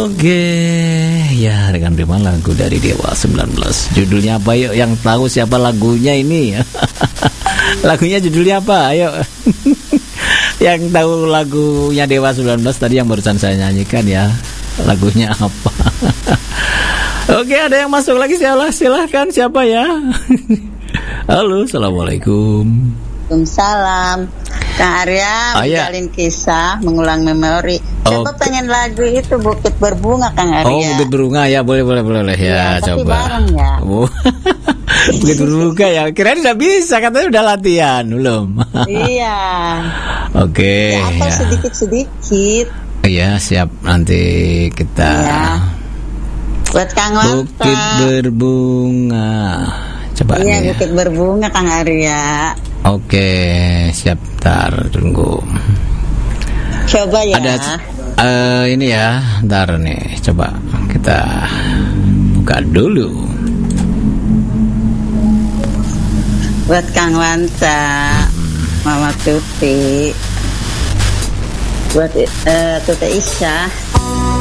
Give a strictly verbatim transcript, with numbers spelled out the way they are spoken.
Oke, ya dengan terima lagu dari Dewa sembilan belas. Judulnya apa yuk? Yang tahu siapa lagunya ini? Lagunya judulnya apa? Ayo. Yang tahu lagunya Dewa sembilan belas tadi yang barusan saya nyanyikan ya. Lagunya apa? Oke, ada yang masuk lagi, silahkan siapa ya? Halo, assalamualaikum. Waalaikumsalam. Kang Arya, menjalin kisah, mengulang memori. Coba oh. pengen lagu itu Bukit Berbunga, Kang Arya. Oh, Bukit Berbunga ya, boleh boleh boleh ya, ya tapi coba. Bareng ya. Oh. Bukit Berbunga ya, kirain udah bisa, katanya udah latihan belum. Iya. Oke. Okay, ya, ya. sedikit-sedikit. Iya, siap, nanti kita. Ya. Buat Kang Wanta. Bukit Berbunga. Coba iya, nih. Bukit Berbunga, Kang Arya. Oke, siap, tar tunggu. Coba ya. Ada uh, ini ya, ntar nih, coba kita buka dulu. Buat Kang Wanta, hmm. Mama Tuti, buat uh, Tuti Isya.